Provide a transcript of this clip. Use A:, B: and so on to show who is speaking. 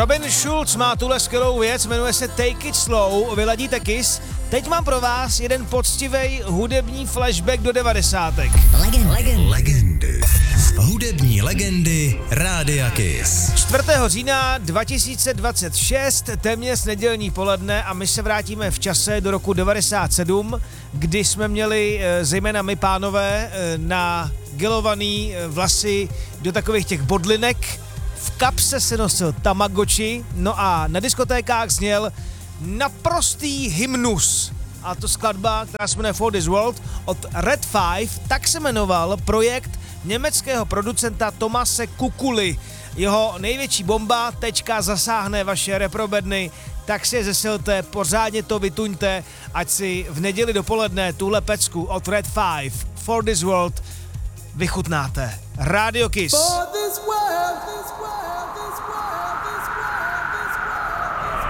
A: Robin Schulz má tuhle skvělou věc, jmenuje se Take It Slow, vyladíte Kiss. Teď mám pro vás jeden poctivej hudební flashback do 90.
B: Legendy. Hudební legendy Rádia Kiss.
A: 4. října 2026, téměř nedělní poledne a my se vrátíme v čase do roku 97, kdy jsme měli zejména my pánové nagelovaný vlasy do takových těch bodlinek. V kapse se nosil Tamagotchi, no a na diskotékách zněl naprostý hymnus. A to skladba, která se jmenuje For This World od Red 5, tak se jmenoval projekt německého producenta Tomase Kukuly. Jeho největší bomba teďka zasáhne vaše reprobedny, tak si je zesilte, pořádně to vytuňte, ať si v neděli dopoledne tuhle pecku od Red 5 For This World vychutnáte. Radio Kiss.
C: For this world,